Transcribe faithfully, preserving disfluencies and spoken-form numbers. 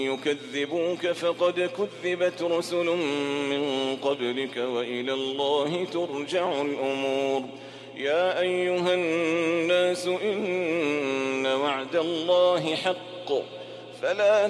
يكذبوك فقد كذبت رسل من قبلك وإلى الله ترجع الأمور. يا أيها الناس إن وعد الله حق فلا